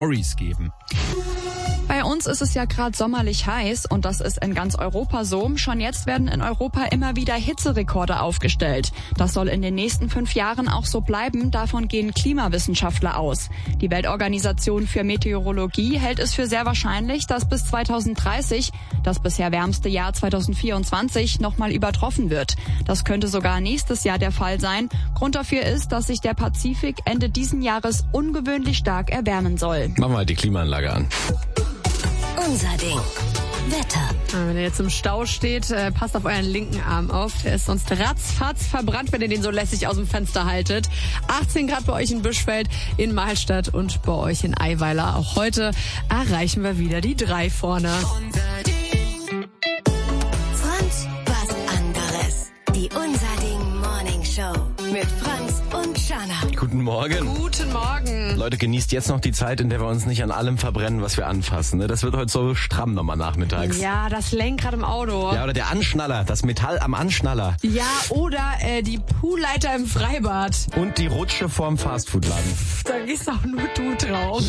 Stories geben. Bei uns ist es ja gerade sommerlich heiß und das ist in ganz Europa so. Schon jetzt werden in Europa immer wieder Hitzerekorde aufgestellt. Das soll in den nächsten 5 Jahren auch so bleiben. Davon gehen Klimawissenschaftler aus. Die Weltorganisation für Meteorologie hält es für sehr wahrscheinlich, dass bis 2030 das bisher wärmste Jahr 2024 nochmal übertroffen wird. Das könnte sogar nächstes Jahr der Fall sein. Grund dafür ist, dass sich der Pazifik Ende diesen Jahres ungewöhnlich stark erwärmen soll. Machen wir halt die Klimaanlage an. Unser Ding. Wetter. Wenn ihr jetzt im Stau steht, passt auf euren linken Arm auf. Der ist sonst ratzfatz verbrannt, wenn ihr den so lässig aus dem Fenster haltet. 18 Grad bei euch in Büschfeld, in Mahlstadt und bei euch in Eiweiler. Auch heute erreichen wir wieder die 3 vorne. Franz, was anderes. Die Unser Ding Morning Show mit Franz und Shana. Guten Morgen. Guten Morgen. Leute, genießt jetzt noch die Zeit, in der wir uns nicht an allem verbrennen, was wir anfassen. Ne? Das wird heute so stramm nochmal nachmittags. Ja, das Lenkrad im Auto. Ja, oder der Anschnaller, das Metall am Anschnaller. Ja, oder die Poolleiter im Freibad. Und die Rutsche vorm Fastfood-Laden. Da gehst auch nur du drauf.